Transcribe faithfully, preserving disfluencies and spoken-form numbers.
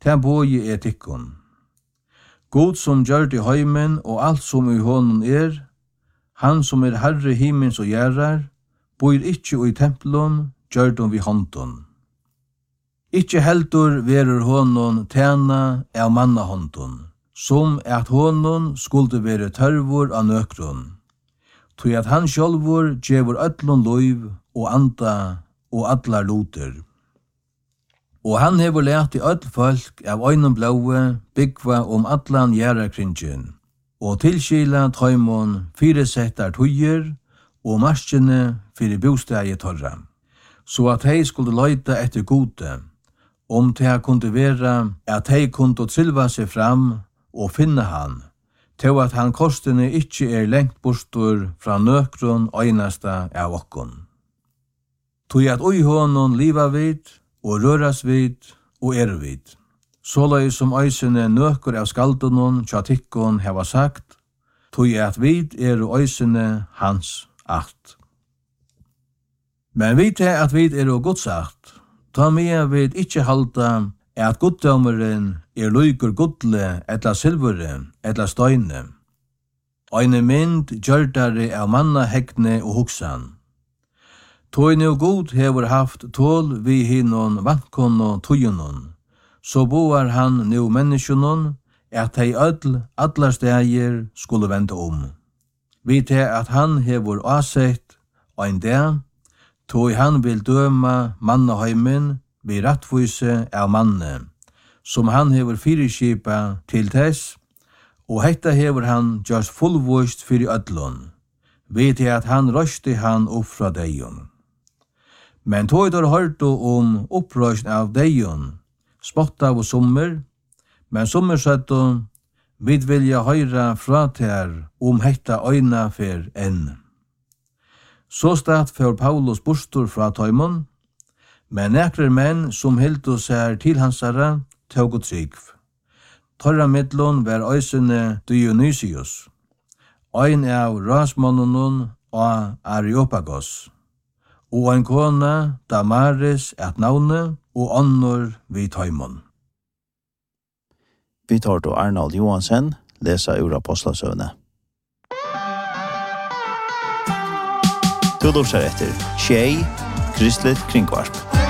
ta boje er tikkun. God som gjør det heimen og alt som i hånden er, han som er herre himmels og gjerrar, bor ikkje i templon, gjør dem vi hånden. Ikkje heldur verur honon tjena av manna hånden, som at honon skulle være tørvor av nøkron, tog at han sjálvur gjevur öllun loiv og anda og allar luter. Og han hevur lært i öll folk av øynum blaue byggva om allan gjerrakringen, og tilskila tøymon fyresettar tøyer og marskjene fyrir bostægi torra, så at hei skulle leita etter gode, om det kunde vera at hei kunde trilva seg fram og finna han, til at han kostene ikkje er lengt bostur fra nøkron øynasta av okkon. Tog at ui honon liva vid, og røras vid, og er vid. Sålai som øysene nøkur av skaldunon tja tikkon heva sagt, tog at vid er øysene hans akt. Men vid er at vid er Guds akt, ta med vid ikkje halda at goddømmeren er lykur godle etla silvere etla støyne. Eine mynd gjørdare av manna hegne og hugsan. Tøy nu god hever haft tål vi hinnon vankon tøyunon, så boar han nu menneskjonon at hei ødl allar stægir skulle vente om. Vi til at han hever asett ein dag, tøy han vil døma mannaheimen vi rattvise av manne, som han hever fyrirskipa til tess, og hetta hever han just fullvist fyrir ödlun, vi til at han røsti han opp fra deion. Men tog der hørte om opprøsning av deion, spotta av sommer, men sommer søtto, vi vilja høyra fra ter om hetta øyna fer enn. Så stad for Paulus bostur fra tøymon, men nekrar menn som hildu seg til hansara tåg og trygg. Torra midlon var øysene Dionysius, ein av rasmonnonon og Areopagos, og ein kona Damaris et navne, og annor vid tøymon. Vi tar til Arnold Johansen, lesa ur Apostlasøvne. Du lortar etter Tjei, Kristelig Kringvarp.